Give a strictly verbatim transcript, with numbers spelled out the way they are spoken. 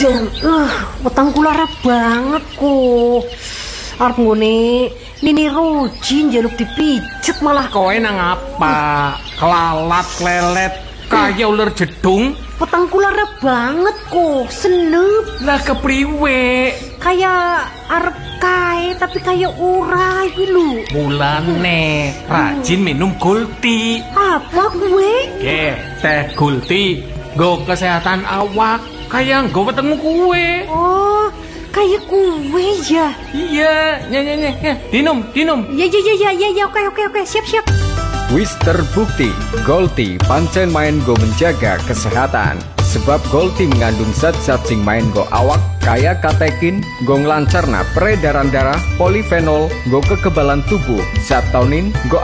Uh, wetengku lara banget kok. Arep nggone Nini Roji njaluk dipijet malah kowe nang apa? Kelalat klelet kaya ular jedung. Wetengku lara banget kok, senep. Lah kepriwe? Kayak arep kae tapi kayak ora iki lho. Mulane rajin minum Gulti. Apa kuwe? Nggih, teh Gulti nggo kesehatan awak. Kayak nggo wetengmu kuwe. Oh, kayak kuwe ya. Iya, ya ya ya, dinum, dinum. Ya ya ya ya ya, oke oke oke, siap siap. Wis terbukti, Gulti pancen main go menjaga kesehatan. Sebab Gulti mengandung zat-zat sing main go awak kaya katekin, go nglancarna peredaran darah, polifenol, go kekebalan tubuh, zat taunin, go